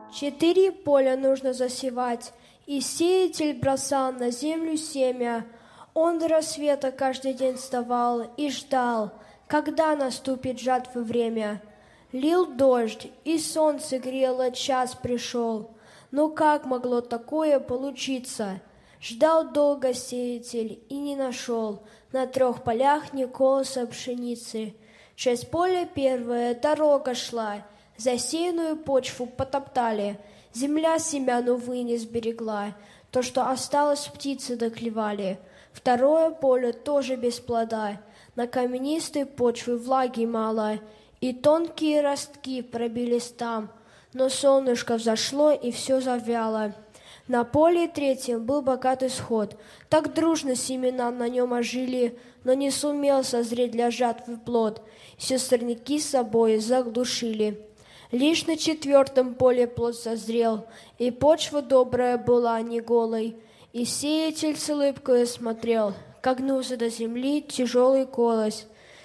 4 поля нужно засевать, и сеятель бросал на землю семя. Он до рассвета каждый день вставал и ждал, когда наступит жатвы время. Лил дождь, и солнце грело, час пришел. Но как могло такое получиться? Ждал долго сеятель и не нашел на 3 полях ни колоса пшеницы. Через поле первое дорога шла, засеянную почву потоптали. Земля семян, увы, не сберегла, то, что осталось, птицы доклевали. 2 поле тоже без плода, на каменистой почве влаги мало, и тонкие ростки пробились там, но солнышко взошло, и все завяло. На поле 3 был богатый сход, так дружно семена на нем ожили, но не сумел созреть для жатвы плод, все сорняки с собой заглушили. Лишь на 4 поле плод созрел, и почва добрая была, не голой, и сеятель с улыбкой смотрел, как гнулся до земли тяжелый колос.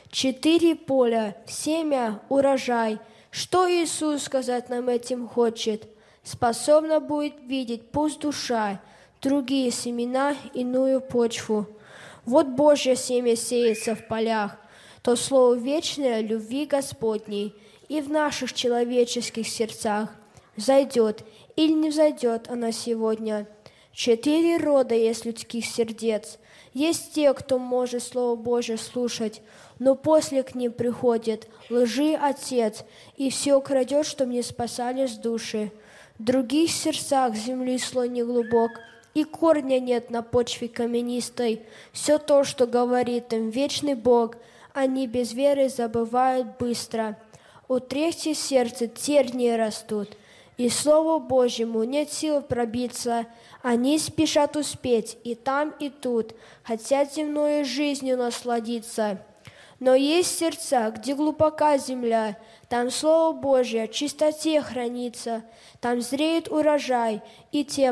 4 поля, семя, урожай. Что Иисус сказать нам этим хочет? Способна будет видеть пусть душа, другие семена, иную почву. Вот Божье семя сеется в полях, то слово вечное любви Господней, и в наших человеческих сердцах взойдет или не взойдет она сегодня. 4 рода есть людских сердец. Есть те, кто может Слово Божье слушать, но после к ним приходит лжи отец, и все крадет, что мне спасались души. В других сердцах земли слой не глубок, и корня нет на почве каменистой. Все то, что говорит им вечный Бог, они без веры забывают быстро. У 3 сердца тернии растут, и Слову Божьему нет сил пробиться. Они спешат успеть и там, и тут, хотят земной жизнью насладиться. Но есть сердца, где глубока земля, там Слово Божье в чистоте хранится, там зреет урожай, и те